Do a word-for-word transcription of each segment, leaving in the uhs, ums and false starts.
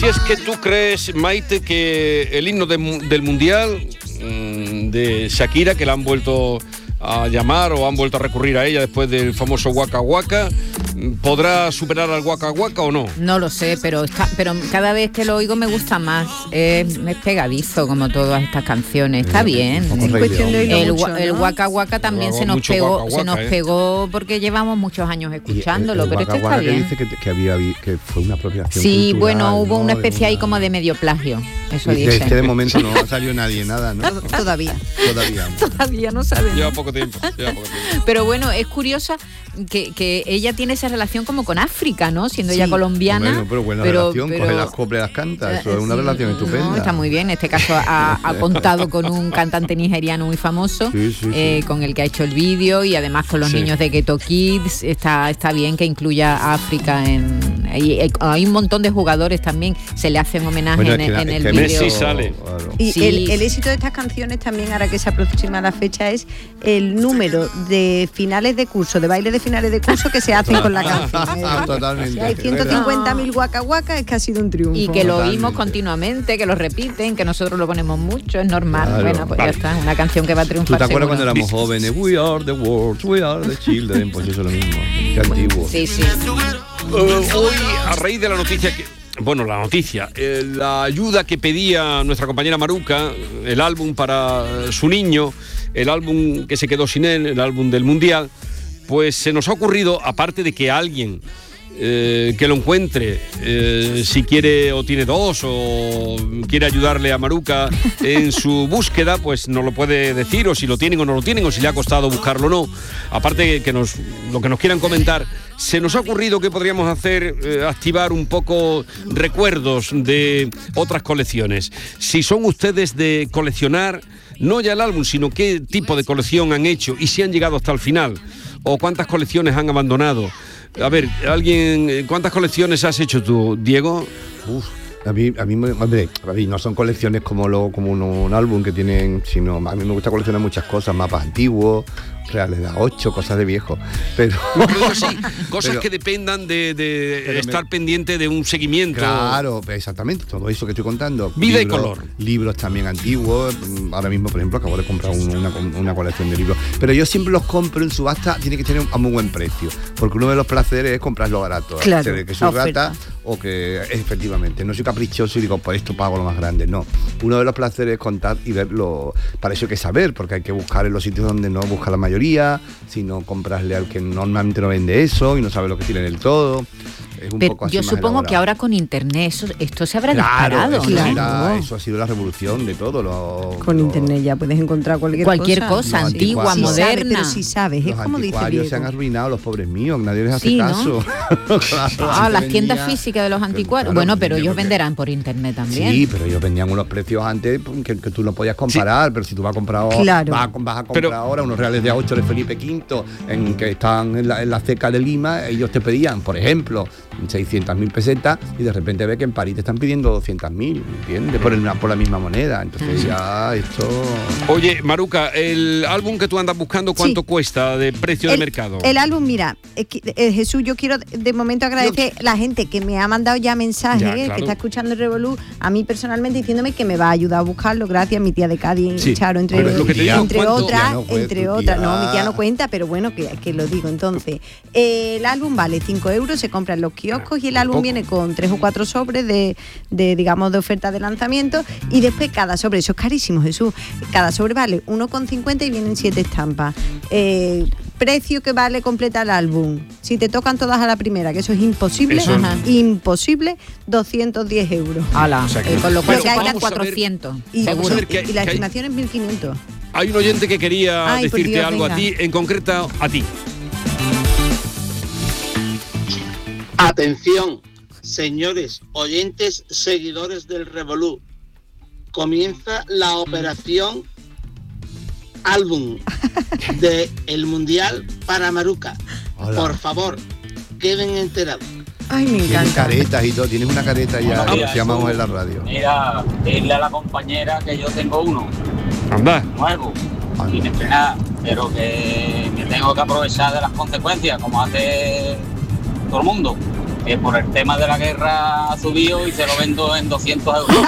Si es que tú crees, Maite, que el himno de, del Mundial mmm, de Shakira, que la han vuelto a llamar o han vuelto a recurrir a ella después del famoso Waka Waka, ¿podrá superar al Waka Waka o no? No lo sé, pero está, pero cada vez que lo oigo me gusta más. Es, es pegadizo como todas estas canciones. Está bien. Es cuestión de oírlo el, mucho, ¿no? el Waka Waka también Waka, se nos pegó, waka waka, se nos eh. pegó porque llevamos muchos años escuchándolo, Y el- el pero este Waka está Waka que bien. dice que, que había que fue una apropiación Sí, cultural, bueno, hubo ¿no? una De especie ahí una- como de medio plagio. Eso Y de, dicen. que de momento no ha salido nadie nada, ¿no? Todavía. Todavía. Todavía no sabemos. Lleva poco tiempo, lleva poco tiempo. Pero bueno, es curiosa que, que ella tiene esa relación como con África, ¿no? Siendo Sí. ella colombiana. Bueno, pero buena pero- relación, pero- coge las coplas y las canta, eso es una Sí, relación no, estupenda. está muy bien. En este caso ha, ha contado con un cantante nigeriano muy famoso, Sí, sí, sí. eh, con el que ha hecho el vídeo y además con los Sí. niños de Ghetto Kids. Está, está bien que incluya a África en... Hay, hay un montón de jugadores también, se le hacen homenaje Bueno, en, es que- en es el que vídeo. Messi sale. Claro. Y Sí. el, el éxito de estas canciones también, ahora que se aproxima la fecha, es el número de finales de curso, de baile de finales de curso que se hacen con la canción. ¿eh? Totalmente. Si hay ciento cincuenta mil Waka Waka, es que ha sido un triunfo. Y que lo Totalmente. oímos continuamente, que lo repiten, que nosotros lo ponemos mucho, es normal. Claro. Bueno, pues Vale. ya está, una canción que va a ¿Tú triunfar. te acuerdas cuando seguro. éramos jóvenes? We are the world, we are the children. Pues eso es lo mismo. Qué antiguo. Sí, sí. Uh, hoy, a raíz de la noticia que... Bueno, la noticia, eh, la ayuda que pedía nuestra compañera Maruca, el álbum para su niño, el álbum que se quedó sin él, el álbum del Mundial, pues se nos ha ocurrido, aparte de que alguien eh, que lo encuentre, eh, si quiere o tiene dos o quiere ayudarle a Maruca en su búsqueda, pues nos lo puede decir, o si lo tienen o no lo tienen, o si le ha costado buscarlo o no. Aparte que nos, lo que nos quieran comentar, se nos ha ocurrido que podríamos hacer, eh, activar un poco recuerdos de otras colecciones. Si son ustedes de coleccionar, no ya el álbum, sino qué tipo de colección han hecho y si han llegado hasta el final, o cuántas colecciones han abandonado. A ver, alguien, ¿cuántas colecciones has hecho tú, Diego? Uf, a mí, a mí, me- hombre, a mí no son colecciones como lo, como un, un álbum que tienen, sino a mí me gusta coleccionar muchas cosas, mapas antiguos, reales de A ocho, cosas de viejo, pero... Pero digo, sí, cosas Pero- que dependan de, de Pero me- estar pendiente de un seguimiento. Claro, pues exactamente, todo eso que estoy contando. Vida y Libros- color. Libros también antiguos. mm, Ahora mismo, por ejemplo, acabo de comprar un- una, una colección de libros. Pero yo siempre los compro en subasta, tiene que tener a muy buen precio. Porque uno de los placeres es comprarlo barato. Claro, Se ve que soy oferta. rata o que efectivamente no soy caprichoso y digo, por esto pago lo más grande. No. Uno de los placeres es contar y verlo. Para eso hay que saber, porque hay que buscar en los sitios donde no busca la mayoría, sino comprarle al que normalmente no vende eso y no sabe lo que tiene del todo. Es un Pero poco así yo más supongo elaborado. que ahora con internet eso, esto se habrá Claro, disparado, eso, ¿no? es la- Claro. eso ha sido la revolución de todo. Lo, Con lo- internet ya puedes encontrar cualquier, Cualquier cosa. cosa, Los antigua, anticuarios. Sí sabes, moderna. pero sí sabes, es Los como dice anticuarios se han Diego. arruinado, los pobres míos, nadie les hace Sí, ¿no? caso. Claro, Ah, antes las tiendas vendía- físicas de los anticuarios. Claro, bueno, pero vendía ellos porque- venderán por internet también. Sí, pero ellos vendían unos precios antes que, que tú no podías comparar, pero si tú vas a comprar ahora- Claro. vas, a, vas a comprar Pero- ahora unos reales de A ocho de Felipe quinto en que están en la, en la ceca de Lima, ellos te pedían, por ejemplo, seiscientas mil pesetas y de repente ves que en París te están pidiendo doscientas mil, ¿entiendes? Por, el- por la misma moneda. Entonces ya esto... Oye, Maruca, el álbum que tú andas buscando, ¿cuánto Sí. cuesta de precio de El- mercado? El álbum, mira, eh, qui- eh, Jesús, yo quiero de momento agradecer a la gente que me ha mandado ya mensajes, Ya, eh, claro. que está escuchando el Revolú, a mí personalmente diciéndome que me va a ayudar a buscarlo, gracias, mi tía de Cádiz, Sí. Charo, entre, Hombre, lo que te digo, entre ¿cuánto? otras, Ya no cuenta, entre tu otras, tía. no, mi tía no cuenta, pero bueno, que, que lo digo. Entonces, eh, el álbum vale cinco euros, se compra en los kioscos y el álbum Poco. viene con tres o cuatro sobres de, de, digamos, de oferta de lanzamiento y después cada sobre, eso es carísimo, Jesús, cada sobre vale uno con cincuenta y vienen siete estampas. Eh, precio que vale completa el álbum, si te tocan todas a la primera, que eso es imposible, Eso es- ajá, imposible, doscientos diez euros. Ala, O sea que- eh, con lo cual Pero se pagan vamos a ver- cuatrocientos, Y, Vamos a seguro. ver que- y la que hay- estimación es mil quinientos. Hay un oyente que quería Ay, por decirte Dios, algo a venga. ti, en concreto a ti. Atención, señores oyentes, seguidores del Revolú. Comienza la operación álbum de el Mundial para Maruca. Hola. Por favor, queden enterados. Ay, me Tienes encanta. caretas y todo, tienes una careta ya, Buenos como días, se llamamos Jesús. en la radio. Mira, dile a la compañera que yo tengo uno Anda. nuevo, Anda. sin estrenar, pero que, que tengo que aprovechar de las consecuencias, como hace todo el mundo. que por el tema de la guerra ha subido y se lo vendo en doscientos euros.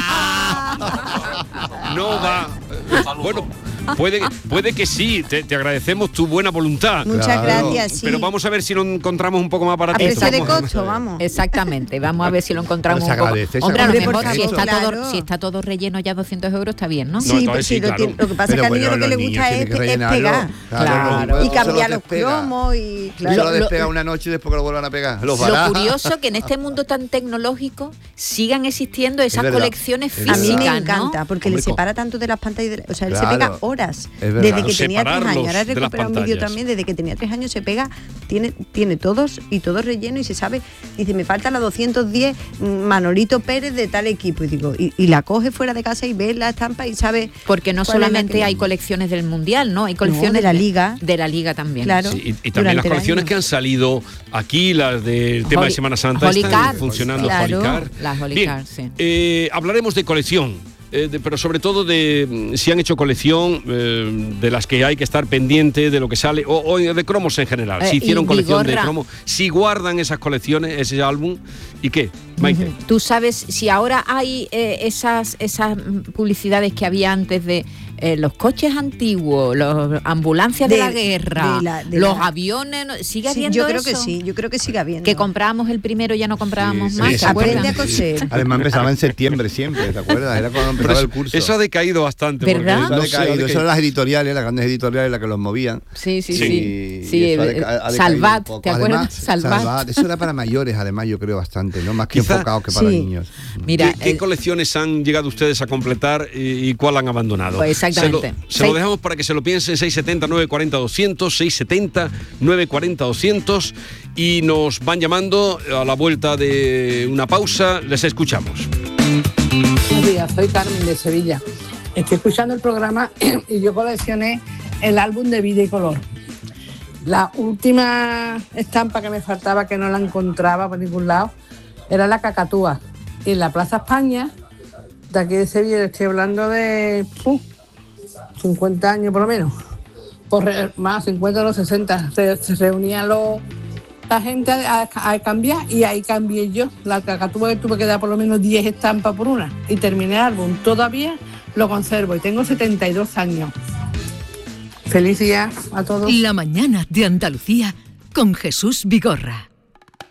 No va. Bueno, puede, puede que sí, te, te agradecemos tu buena voluntad. Muchas Claro. gracias, sí. Pero vamos a ver si lo encontramos un poco más a baratito. precio de Vamos a- costo, vamos. Exactamente, vamos a ver si lo encontramos Pero se un poco. agradece, se Hombre, a lo agradece. mejor Por si está, favor, todo, claro. si está todo relleno ya doscientos euros está bien, ¿no? No, Sí, entonces pues sí, sí, lo, claro. tiene- lo que pasa es Pero que al bueno, niño lo que los le niños gusta es, tienen que es rellenarlo. pegar. Claro. no, Y eso lo cambiar los despega. cromos y Eso claro. lo Lo- despega lo- una noche y después que lo vuelvan a pegar. Los Lo baraja. curioso que en este mundo tan tecnológico sigan existiendo esas verdad, colecciones es A mí me físicas, encanta, ¿no? porque Hombre, le separa tanto de las pantallas. de la- o sea, él Claro, se pega horas. es verdad. Desde que tenía tres Separarlos años. Ahora he de las recuperado un vídeo pantallas. también. Desde que tenía tres años se pega, tiene, tiene todos y todo relleno y se sabe. Dice, me falta la doscientos diez Manolito Pérez de tal equipo. Y digo, y, y la coge fuera de casa y ve la estampa y sabe. Porque no cuál es la solamente que- hay colecciones del Mundial, ¿no? Hay colecciones de la Liga. De la Liga también. Claro. Sí, y, y también durante las el colecciones año. que han salido aquí, las del tema de Holly- Semana Santa, Holy están Card, funcionando. claro. Holy Card. Las Holy Bien, Card, sí. eh, hablaremos de colección. eh, de- pero sobre todo de mm, si han hecho colección, eh, de las que hay que estar pendiente de lo que sale, o, o de cromos en general. Eh, Si hicieron y colección de Vigorra. cromos, si guardan esas colecciones, ese álbum, ¿y qué, Maite? Tú sabes si ahora hay eh, esas, esas publicidades que había antes de eh, los coches antiguos, las ambulancias de, De- la guerra, de la- de los la- aviones, ¿no? ¿sigue Sí, habiendo yo creo eso? que sí, yo creo que sigue habiendo. Que comprábamos el primero y ya no comprábamos Sí, más, sí, ¿te acuerdas? Aprende a coser. Además empezaba en septiembre siempre, ¿te acuerdas? Era cuando Pero empezaba eso, el curso. eso ha decaído bastante. porque ¿Verdad? Eso ha no sé, ha decaído. Eso decaído. eran las editoriales, las grandes editoriales las que los movían. Sí, sí, Sí. sí. Y- Sí, y eso ha eh, deca- ha decaído Salvat, un poco. ¿te acuerdas? Además, Salvat. Eso era para mayores, además, yo creo bastante, ¿no? Más que Quizá- enfocado que para sí. niños. Mira, ¿Qué, qué eh, colecciones han llegado ustedes a completar y, y cuál han abandonado? Pues exactamente. Se lo, se Seis- lo dejamos para que se lo piensen. seis setenta, nueve cuarenta, doscientos, seis setenta, nueve cuarenta, doscientos, y nos van llamando a la vuelta de una pausa. Les escuchamos. Buenos días, soy Carmen de Sevilla. Estoy escuchando el programa y yo coleccioné el álbum de Vida y Color. La última estampa que me faltaba, que no la encontraba por ningún lado, era la cacatúa. Y en la Plaza España, de aquí de Sevilla, estoy hablando de uh, cincuenta años por lo menos, por re- más cincuenta o los sesenta, se, se reunían los, la gente a, a- a cambiar y ahí cambié yo. La cacatúa que tuve que dar por lo menos diez estampas por una y terminé el álbum. Todavía lo conservo y tengo setenta y dos años. Feliz día a todos. La mañana de Andalucía con Jesús Vigorra.